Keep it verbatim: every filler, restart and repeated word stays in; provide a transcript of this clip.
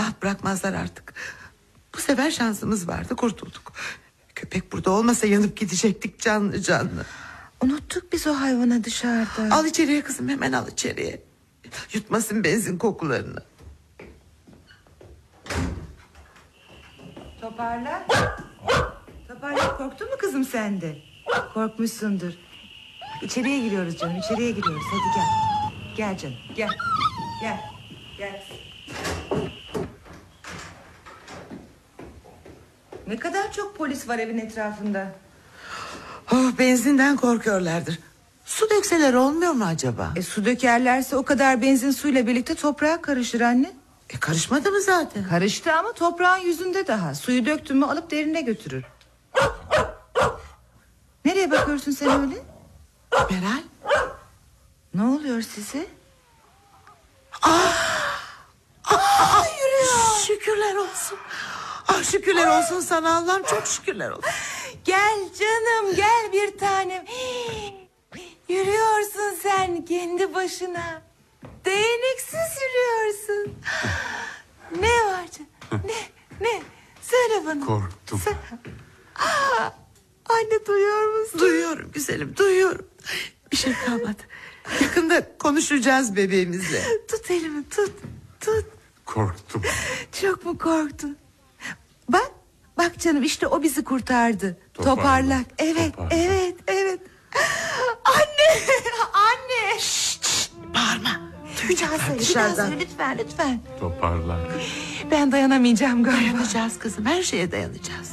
rahat bırakmazlar artık. Bu sefer şansımız vardı, kurtulduk. Köpek burada olmasa yanıp gidecektik canlı canlı. Unuttuk biz o hayvanı dışarıda. Al içeriye kızım, hemen al içeriye. Yutmasın benzin kokularını. Toparla. Toparla, korktun mu kızım sen de? Korkmuşsundur. İçeriye giriyoruz canım, içeriye giriyoruz. Hadi gel. Gel canım, gel. Gel. Gel. Ne kadar çok polis var evin etrafında. Oh, benzinden korkuyorlardır. Su dökseler olmuyor mu acaba? E, su dökerlerse o kadar benzin suyla birlikte toprağa karışır anne. E, karışmadı mı zaten? Karıştı ama toprağın yüzünde daha. Suyu döktün mü alıp derine götürür. Nereye bakıyorsun sen öyle? Meral. Ne oluyor size? Ah, ah, yürüyor. Şükürler olsun. Ah, şükürler olsun sana Allah'ım, çok şükürler olsun. Gel canım, gel bir tanem. Yürüyorsun sen kendi başına. Değneksiz yürüyorsun. Ne var canım? Ne? Ne? Söyle bana. Korktum. Sen... Aa, anne duyuyor musun? Duyuyorum güzelim, duyuyorum. Bir şey kalmadı. Yakında konuşacağız bebeğimizle. Tut elimi, tut. Tut. Korktum. Çok mu korktun? Bak, bak canım, işte o bizi kurtardı. Toparlak. Toparlak. Evet, Toparlak. evet, evet. Anne, anne. Şşt, şşt, bağırma. Bir daha söyle, bir daha dışarıdan. söyle lütfen, lütfen. Toparlak. Ben dayanamayacağım galiba. Dayanacağız kızım, her şeye dayanacağız.